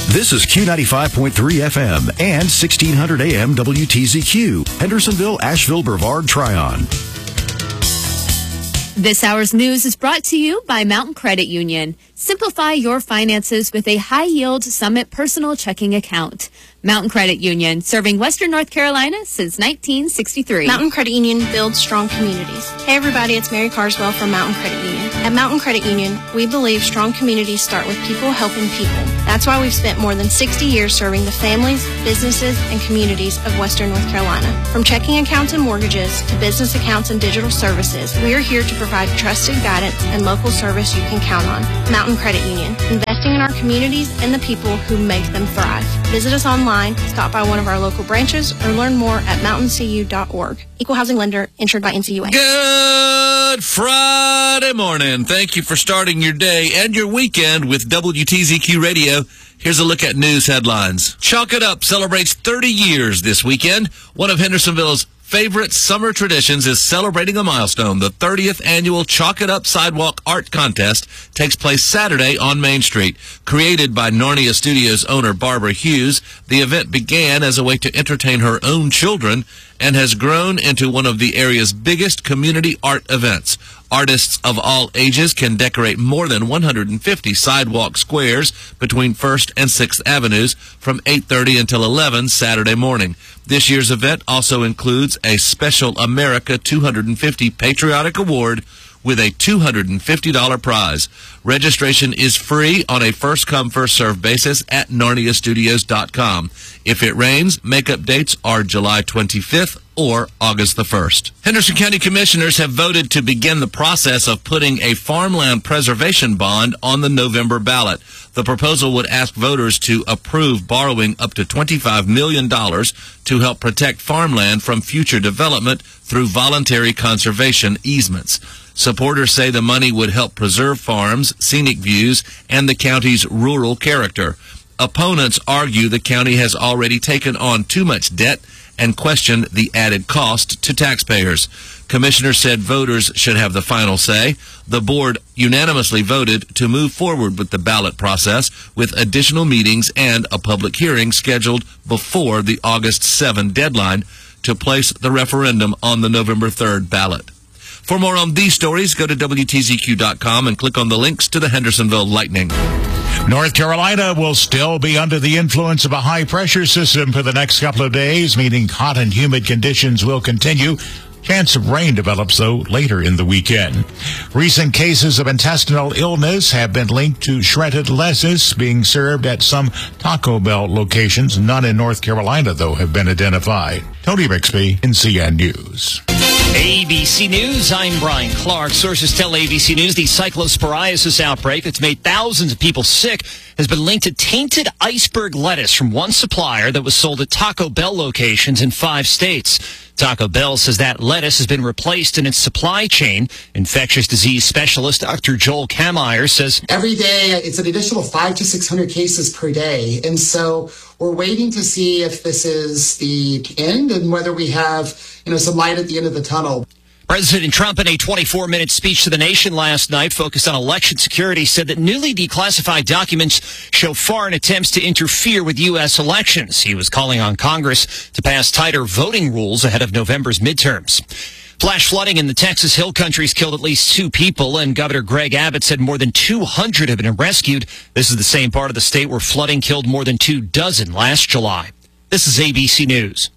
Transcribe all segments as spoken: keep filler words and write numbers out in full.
This is Q ninety-five point three F M and sixteen hundred A M W T Z Q, Hendersonville, Asheville, Brevard, Tryon. This hour's news is brought to you by Mountain Credit Union. Simplify your finances with a high-yield Summit personal checking account. Mountain Credit Union, serving Western North Carolina since nineteen sixty-three. Mountain Credit Union builds strong communities. Hey everybody, it's Mary Carswell from Mountain Credit Union. At Mountain Credit Union, we believe strong communities start with people helping people. That's why we've spent more than sixty years serving the families, businesses, and communities of Western North Carolina. From checking accounts and mortgages to business accounts and digital services, we are here to provide trusted guidance and local service you can count on. Mountain Credit Union, investing in our communities and the people who make them thrive. Visit us online, stop by one of our local branches, or learn more at mountain c u dot org. Equal housing lender, insured by N C U A. Good Friday morning. Thank you for starting your day and your weekend with W T Z Q Radio. Here's a look at news headlines. Chalk It Up celebrates thirty years this weekend. One of Hendersonville's favorite summer traditions is celebrating a milestone. The thirtieth annual Chalk It Up Sidewalk Art Contest takes place Saturday on Main Street. Created by Narnia Studios owner Barbara Hughes, the event began as a way to entertain her own children and has grown into one of the area's biggest community art events. Artists of all ages can decorate more than one hundred fifty sidewalk squares between first and sixth Avenues from eight thirty until eleven Saturday morning. This year's event also includes a special America two hundred fifty Patriotic Award with a two hundred fifty dollars prize. Registration is free on a first-come, first-served basis at narnia studios dot com. If it rains, makeup dates are July twenty-fifth or August the first. Henderson County Commissioners have voted to begin the process of putting a farmland preservation bond on the November ballot. The proposal would ask voters to approve borrowing up to twenty-five million dollars to help protect farmland from future development through voluntary conservation easements. Supporters say the money would help preserve farms, scenic views, and the county's rural character. Opponents argue the county has already taken on too much debt and question the added cost to taxpayers. Commissioners said voters should have the final say. The board unanimously voted to move forward with the ballot process with additional meetings and a public hearing scheduled before the August seventh deadline to place the referendum on the November third ballot. For more on these stories, go to W T Z Q dot com and click on the links to the Hendersonville Lightning. North Carolina will still be under the influence of a high-pressure system for the next couple of days, meaning hot and humid conditions will continue. Chance of rain develops, though, later in the weekend. Recent cases of intestinal illness have been linked to shredded lettuce being served at some Taco Bell locations. None in North Carolina, though, have been identified. Tony Rixby, N C N News. A B C News, I'm Brian Clark. Sources tell A B C News the cyclosporiasis outbreak that's made thousands of people sick has been linked to tainted iceberg lettuce from one supplier that was sold at Taco Bell locations in five states. Taco Bell says that lettuce has been replaced in its supply chain. Infectious disease specialist Doctor Joel Kameyer says every day it's an additional five to six hundred cases per day, and so we're waiting to see if this is the end and whether we have, you know, some light at the end of the tunnel. President Trump, in a twenty-four minute speech to the nation last night focused on election security, said that newly declassified documents show foreign attempts to interfere with U S elections. He was calling on Congress to pass tighter voting rules ahead of November's midterms. Flash flooding in the Texas Hill Country has killed at least two people, and Governor Greg Abbott said more than two hundred have been rescued. This is the same part of the state where flooding killed more than two dozen last July. This is A B C News.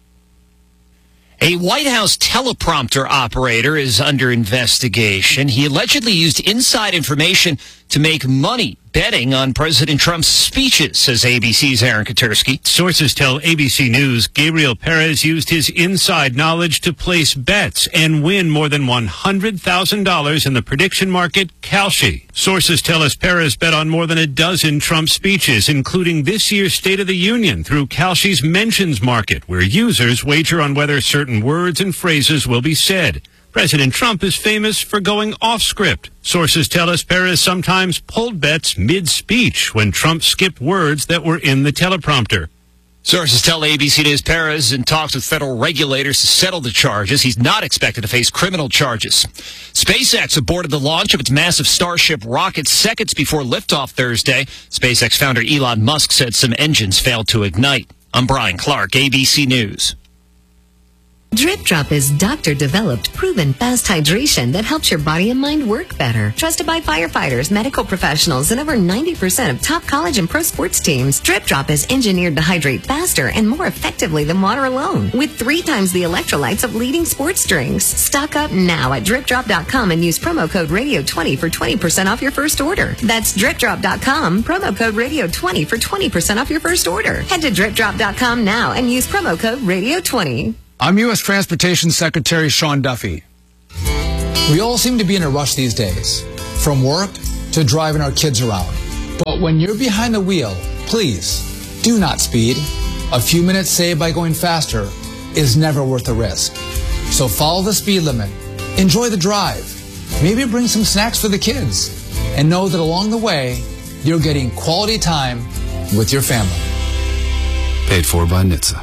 A White House teleprompter operator is under investigation. He allegedly used inside information to make money betting on President Trump's speeches, says A B C's Aaron Katersky. Sources tell A B C News Gabriel Perez used his inside knowledge to place bets and win more than one hundred thousand dollars in the prediction market, Kalshi. Sources tell us Perez bet on more than a dozen Trump speeches, including this year's State of the Union, through Kalshi's mentions market, where users wager on whether certain words and phrases will be said. President Trump is famous for going off script. Sources tell us Perez sometimes pulled bets mid-speech when Trump skipped words that were in the teleprompter. Sources tell A B C News Perez is in talks with federal regulators to settle the charges. He's not expected to face criminal charges. SpaceX aborted the launch of its massive Starship rocket seconds before liftoff Thursday. SpaceX founder Elon Musk said some engines failed to ignite. I'm Brian Clark, A B C News. Drip Drop is doctor-developed, proven fast hydration that helps your body and mind work better. Trusted by firefighters, medical professionals, and over ninety percent of top college and pro sports teams, Drip Drop is engineered to hydrate faster and more effectively than water alone, with three times the electrolytes of leading sports drinks. Stock up now at drip drop dot com and use promo code radio twenty for twenty percent off your first order. That's drip drop dot com, promo code radio twenty for twenty percent off your first order. Head to drip drop dot com now and use promo code radio twenty. I'm U S Transportation Secretary Sean Duffy. We all seem to be in a rush these days, from work to driving our kids around. But when you're behind the wheel, please do not speed. A few minutes saved by going faster is never worth the risk. So follow the speed limit, enjoy the drive, maybe bring some snacks for the kids, and know that along the way, you're getting quality time with your family. Paid for by N H T S A.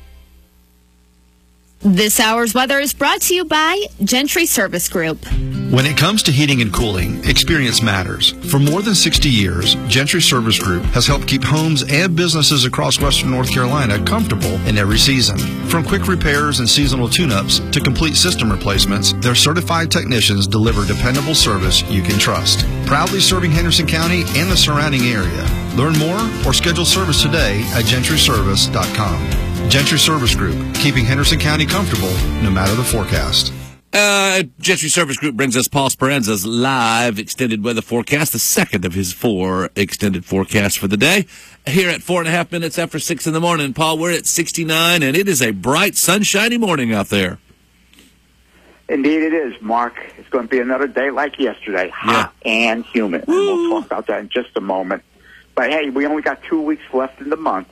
This hour's weather is brought to you by Gentry Service Group. When it comes to heating and cooling, experience matters. For more than sixty years, Gentry Service Group has helped keep homes and businesses across western North Carolina comfortable in every season. From quick repairs and seasonal tune-ups to complete system replacements, their certified technicians deliver dependable service you can trust. Proudly serving Henderson County and the surrounding area. Learn more or schedule service today at gentry service dot com. Gentry Service Group, keeping Henderson County comfortable no matter the forecast. Uh, Gentry Service Group brings us Paul Speranza's live extended weather forecast, the second of his four extended forecasts for the day. Here at four and a half minutes after six in the morning, Paul, we're at sixty-nine, and it is a bright, sunshiny morning out there. Indeed it is, Mark. It's going to be another day like yesterday, hot yeah. and humid. Woo. And we'll talk about that in just a moment. But, hey, we only got two weeks left in the month.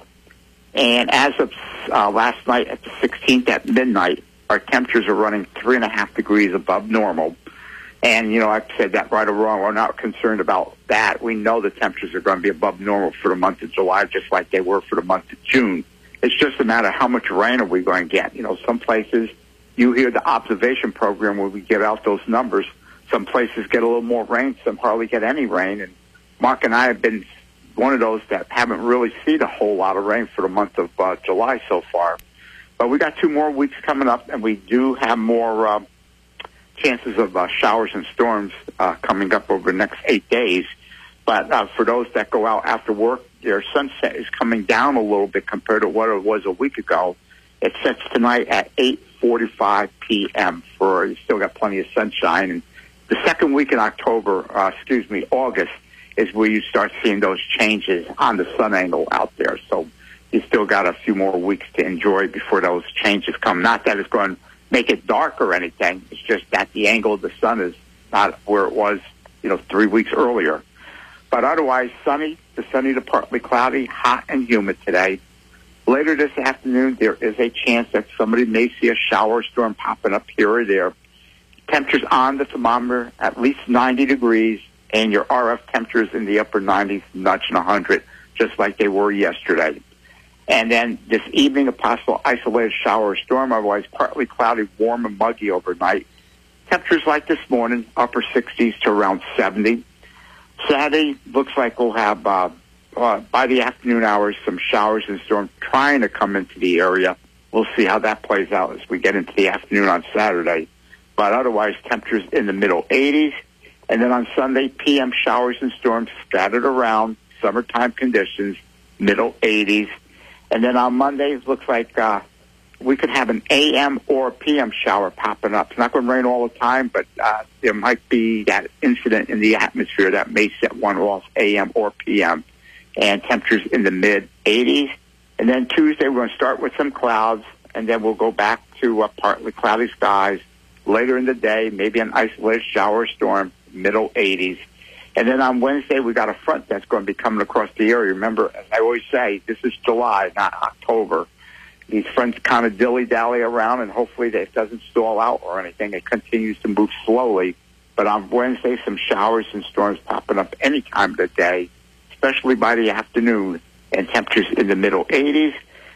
And as of uh, last night at the sixteenth at midnight, our temperatures are running three and a half degrees above normal. And, you know, I've said that right or wrong. We're not concerned about that. We know the temperatures are going to be above normal for the month of July, just like they were for the month of June. It's just a matter of how much rain are we going to get. You know, some places, you hear the observation program where we give out those numbers. Some places get a little more rain, some hardly get any rain. And Mark and I have been one of those that haven't really seen a whole lot of rain for the month of uh, July so far. But we got two more weeks coming up, and we do have more uh, chances of uh, showers and storms uh, coming up over the next eight days. But uh, for those that go out after work, their sunset is coming down a little bit compared to what it was a week ago. It sets tonight at eight forty-five p.m. for you still got plenty of sunshine. And the second week in October, uh, excuse me, August, is where you start seeing those changes on the sun angle out there. So you still got a few more weeks to enjoy before those changes come. Not that it's going to make it dark or anything. It's just that the angle of the sun is not where it was, you know, three weeks earlier. But otherwise, sunny, to sunny to partly cloudy, hot and humid today. Later this afternoon, there is a chance that somebody may see a shower storm popping up here or there. Temperatures on the thermometer, at least ninety degrees. And your R F temperatures in the upper nineties, nudging one hundred, just like they were yesterday. And then this evening, a possible isolated shower or storm, otherwise partly cloudy, warm and muggy overnight. Temperatures like this morning, upper sixties to around seventy. Saturday looks like we'll have, uh, uh, by the afternoon hours, some showers and storms trying to come into the area. We'll see how that plays out as we get into the afternoon on Saturday. But otherwise, temperatures in the middle eighties. And then on Sunday, P M showers and storms scattered around, summertime conditions, middle eighties. And then on Monday, it looks like uh, we could have an A M or a P M shower popping up. It's not going to rain all the time, but uh, there might be that incident in the atmosphere that may set one off, A M or P M. And temperatures in the mid eighties. And then Tuesday, we're going to start with some clouds, and then we'll go back to uh, partly cloudy skies. Later in the day, maybe an isolated shower or storm, middle eighties. And then on Wednesday, we got a front that's going to be coming across the area. Remember, as I always say, this is July, not October. These fronts kind of dilly-dally around, and hopefully it doesn't stall out or anything. It continues to move slowly. But on Wednesday, some showers and storms popping up any time of the day, especially by the afternoon, and temperatures in the middle eighties.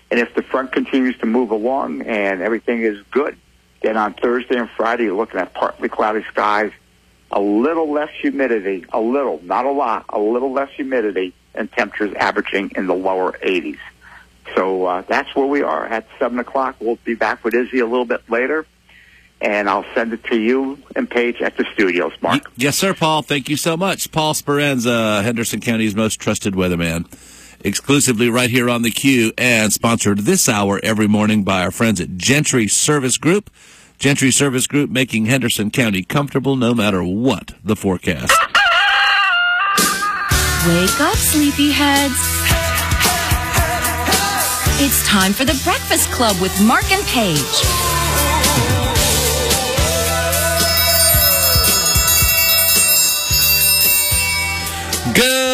And if the front continues to move along and everything is good, then on Thursday and Friday, you're looking at partly cloudy skies, a little less humidity, a little, not a lot, a little less humidity, and temperatures averaging in the lower eighties. So uh, that's where we are at seven o'clock. We'll be back with Izzy a little bit later, and I'll send it to you and Paige at the studios, Mark. Yes, sir, Paul. Thank you so much. Paul Speranza, Henderson County's most trusted weatherman, exclusively right here on the Q, and sponsored this hour every morning by our friends at Gentry Service Group. Gentry Service Group, making Henderson County comfortable no matter what the forecast. Wake up, sleepyheads. It's time for the Breakfast Club with Mark and Paige. Good